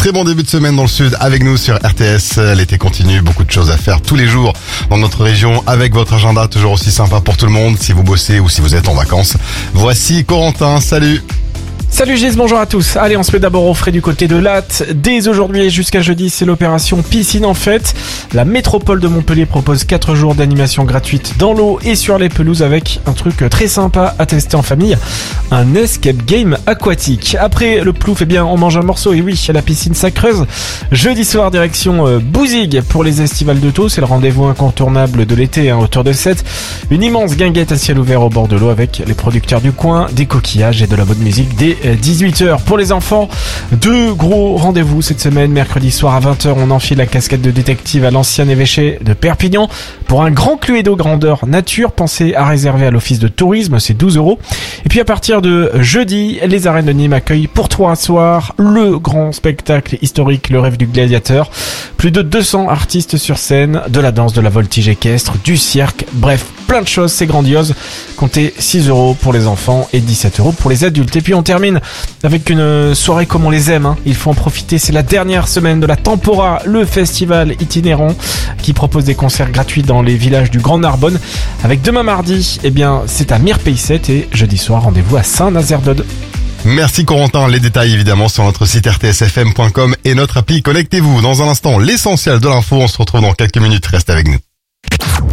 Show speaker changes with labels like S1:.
S1: Très bon début de semaine dans le sud avec nous sur RTS. L'été continue, beaucoup de choses à faire tous les jours dans notre région avec votre agenda toujours aussi sympa pour tout le monde si vous bossez ou si vous êtes en vacances. Voici Corentin, salut.
S2: Salut Gis, bonjour à tous. Allez, on se met d'abord au frais du côté de Latte. Dès aujourd'hui et jusqu'à jeudi, c'est l'opération Piscine en fête. La métropole de Montpellier propose 4 jours d'animation gratuite dans l'eau et sur les pelouses avec un truc très sympa à tester en famille. Un escape game aquatique. Après le plouf, eh bien, on mange un morceau et oui, la piscine ça creuse. Jeudi soir, direction Bouzigues pour les estivales de Thau. C'est le rendez-vous incontournable de l'été, autour de 7. Une immense guinguette à ciel ouvert au bord de l'eau avec les producteurs du coin, des coquillages et de la bonne musique dès 18h. Pour les enfants, 2 gros rendez-vous cette semaine. Mercredi soir à 20h, on enfile la casquette de détective à l'ancien évêché de Perpignan pour un grand Cluedo grandeur nature. Pensez à réserver à l'office de tourisme, c'est 12€. Et puis à partir de jeudi, les arènes de Nîmes accueillent pour 3 soirs le grand spectacle historique Le Rêve du Gladiateur. Plus de 200 artistes sur scène, de la danse, de la voltige équestre, du cirque, bref, plein de choses, c'est grandiose. Comptez 6€ pour les enfants et 17€ pour les adultes. Et puis on termine avec une soirée comme on les aime, Il faut en profiter, c'est la dernière semaine de la Tempora, le festival itinérant qui propose des concerts gratuits dans les villages du Grand Narbonne. Avec demain mardi, eh bien, c'est à Mirpayset et jeudi soir, rendez-vous à Saint-Nazaire-d'Aude.
S1: Merci Corentin, les détails évidemment sur notre site rtsfm.com et notre appli Connectez-vous. Dans un instant, l'essentiel de l'info, on se retrouve dans quelques minutes, restez avec nous.